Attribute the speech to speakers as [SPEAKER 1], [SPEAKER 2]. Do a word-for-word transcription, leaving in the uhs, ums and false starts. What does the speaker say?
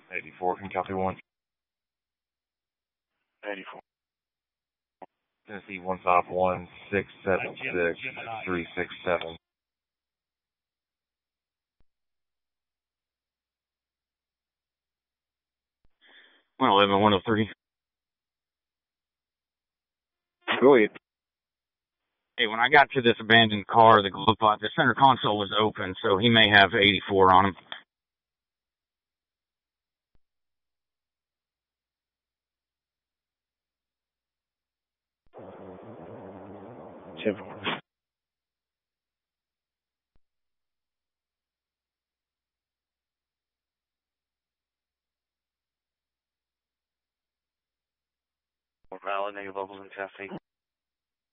[SPEAKER 1] eighty-four, can you copy one?
[SPEAKER 2] eighty-four.
[SPEAKER 1] Tennessee one five one six seven six three six seven.
[SPEAKER 3] one eleven, one oh three.
[SPEAKER 2] Go ahead.
[SPEAKER 3] Hey, when I got to this abandoned car, the glove box, the center console was open, so he may have eighty-four on him.
[SPEAKER 2] Seven. Valid, negative levels in chassis.